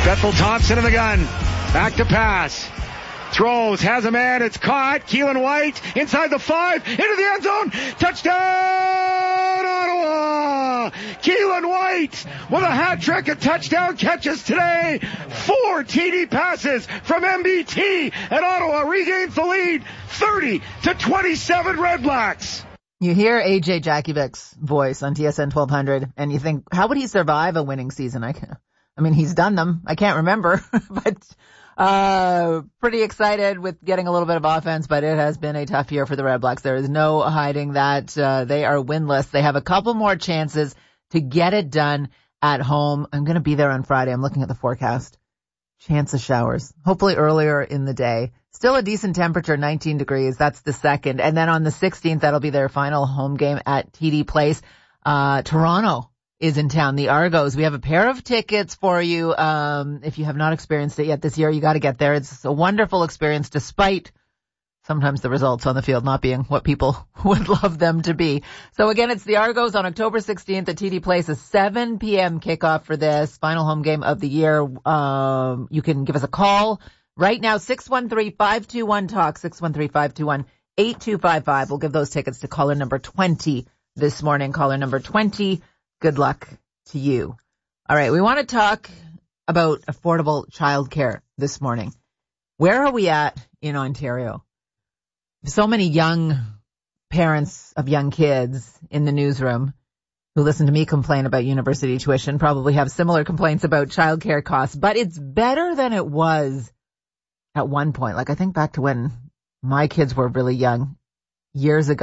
Bethel Thompson in the gun. Back to pass. Throws, has a man, it's caught. Keelan White inside the 5, into the end zone. Touchdown, Ottawa! Keelan White with a hat trick and touchdown catches today. 4 TD passes from MBT, and Ottawa regains the lead 30-27 Red Blacks. You hear AJ Jakubik's voice on TSN 1200, and you think, how would he survive a winning season? I mean, he's done them. I can't remember, but pretty excited with getting a little bit of offense, but it has been a tough year for the Red Blacks. There is no hiding that they are winless. They have a couple more chances to get it done at home. I'm going to be there on Friday. I'm looking at the forecast. Chance of showers, hopefully earlier in the day. Still a decent temperature, 19 degrees. That's the 2nd. And then on the 16th, that'll be their final home game at TD Place. Toronto is in town, the Argos. We have a pair of tickets for you. If you have not experienced it yet this year, you got to get there. It's a wonderful experience, despite sometimes the results on the field not being what people would love them to be. So again, it's the Argos on October 16th at TD Place, a 7 p.m. kickoff for this final home game of the year. You can give us a call right now, 613-521-TALK, 613-521-8255. We'll give those tickets to caller number 20 this morning. Caller number 20. Good luck to you. All right, we want to talk about affordable childcare this morning. Where are we at in Ontario? So many young parents of young kids in the newsroom who listen to me complain about university tuition probably have similar complaints about childcare costs, but it's better than it was at one point. Like, I think back to when my kids were really young, years ago.